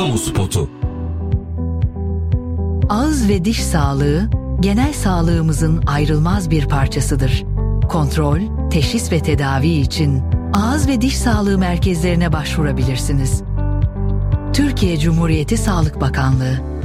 Kamu spotu. Ağız ve diş sağlığı, genel sağlığımızın ayrılmaz bir parçasıdır. Kontrol, teşhis ve tedavi için ağız ve diş sağlığı merkezlerine başvurabilirsiniz. Türkiye Cumhuriyeti Sağlık Bakanlığı